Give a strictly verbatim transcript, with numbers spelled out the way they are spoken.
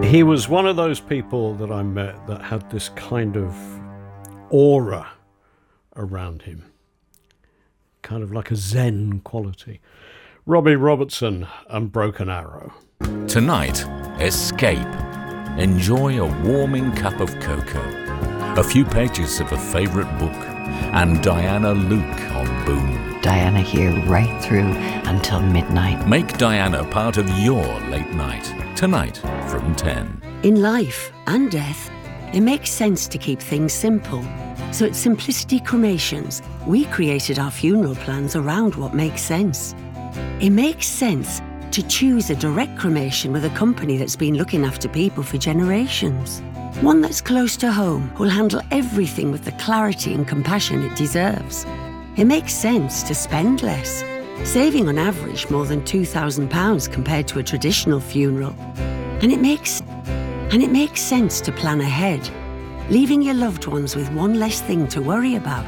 He was one of those people that I met that had this kind of aura around him, kind of like a Zen quality. Robbie Robertson and Broken Arrow. Tonight, escape. Enjoy a warming cup of cocoa, a few pages of a favourite book, and Diana Luke on Boom. Diana here right through until midnight. Make Diana part of your late night. Tonight from ten. In life and death, it makes sense to keep things simple. So at Simplicity Cremations, we created our funeral plans around what makes sense. It makes sense to choose a direct cremation with a company that's been looking after people for generations. One that's close to home, who'll handle everything with the clarity and compassion it deserves. It makes sense to spend less, saving on average more than two thousand pounds compared to a traditional funeral. And it makes, and it makes sense to plan ahead, leaving your loved ones with one less thing to worry about.